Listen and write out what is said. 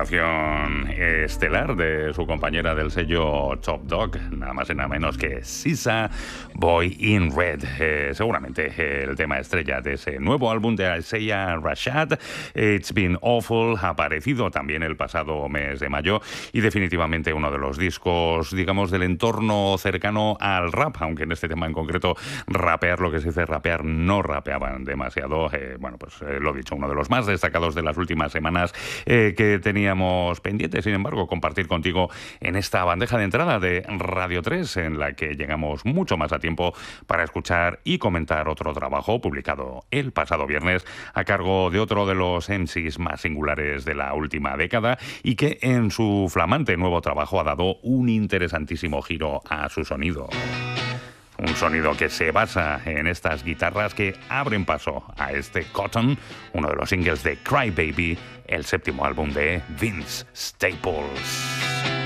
actuación estelar de su compañera del sello Top Dog, nada más y nada menos que SZA, Boy in Red. Seguramente el tema estrella de ese nuevo álbum de Isaiah Rashad, It's Been Awful, ha aparecido también el pasado mes de mayo y definitivamente uno de los discos, digamos, del entorno cercano al rap, aunque en este tema en concreto rapear, lo que se dice rapear, no rapeaban demasiado. Lo dicho, uno de los más destacados de las últimas semanas que teníamos pendiente, sin embargo, compartir contigo en esta bandeja de entrada de Radio 3, en la que llegamos mucho más a tiempo para escuchar y comentar otro trabajo publicado el pasado viernes a cargo de otro de los MCs más singulares de la última década y que en su flamante nuevo trabajo ha dado un interesantísimo giro a su sonido. Un sonido que se basa en estas guitarras que abren paso a este Cotton, uno de los singles de Cry Baby, el séptimo álbum de Vince Staples.